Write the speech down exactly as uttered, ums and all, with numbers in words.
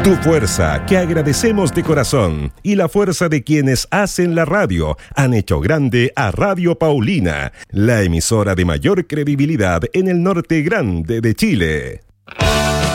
Tu fuerza, que agradecemos de corazón, y la fuerza de quienes hacen la radio han hecho grande a Radio Paulina, la emisora de mayor credibilidad en el norte grande de Chile.